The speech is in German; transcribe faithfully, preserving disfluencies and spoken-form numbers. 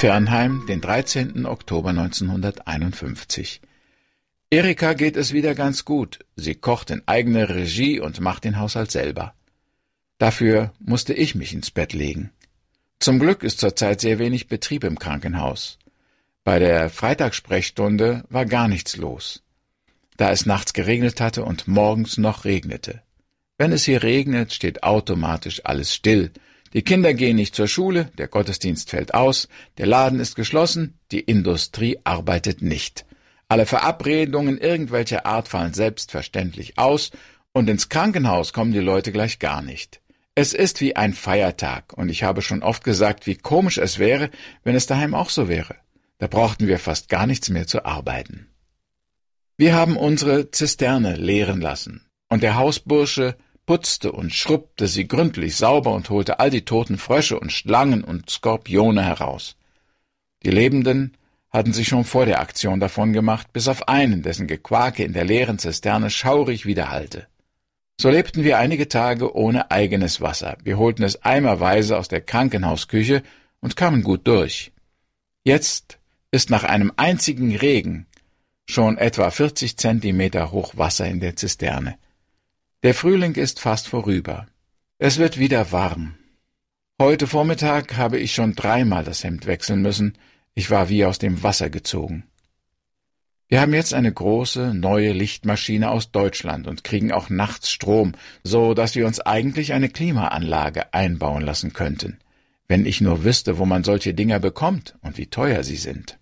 Firnheim, den dreizehnten Oktober neunzehnhunderteinundfünfzig. Erika geht es wieder ganz gut. Sie kocht in eigener Regie und macht den Haushalt selber. Dafür musste ich mich ins Bett legen. Zum Glück ist zurzeit sehr wenig Betrieb im Krankenhaus. Bei der Freitagssprechstunde war gar nichts los, da es nachts geregnet hatte und morgens noch regnete. Wenn es hier regnet, steht automatisch alles still. Die Kinder gehen nicht zur Schule, der Gottesdienst fällt aus, der Laden ist geschlossen, die Industrie arbeitet nicht. Alle Verabredungen irgendwelcher Art fallen selbstverständlich aus und ins Krankenhaus kommen die Leute gleich gar nicht. Es ist wie ein Feiertag und ich habe schon oft gesagt, wie komisch es wäre, wenn es daheim auch so wäre. Da brauchten wir fast gar nichts mehr zu arbeiten. Wir haben unsere Zisterne leeren lassen und der Hausbursche putzte und schrubbte sie gründlich sauber und holte all die toten Frösche und Schlangen und Skorpione heraus. Die Lebenden hatten sich schon vor der Aktion davon gemacht, bis auf einen, dessen Gequake in der leeren Zisterne schaurig widerhallte. So lebten wir einige Tage ohne eigenes Wasser. Wir holten es eimerweise aus der Krankenhausküche und kamen gut durch. Jetzt ist nach einem einzigen Regen schon etwa vierzig Zentimeter hoch Wasser in der Zisterne. Der Frühling ist fast vorüber. Es wird wieder warm. Heute Vormittag habe ich schon dreimal das Hemd wechseln müssen. Ich war wie aus dem Wasser gezogen. Wir haben jetzt eine große, neue Lichtmaschine aus Deutschland und kriegen auch nachts Strom, so dass wir uns eigentlich eine Klimaanlage einbauen lassen könnten, wenn ich nur wüsste, wo man solche Dinger bekommt und wie teuer sie sind.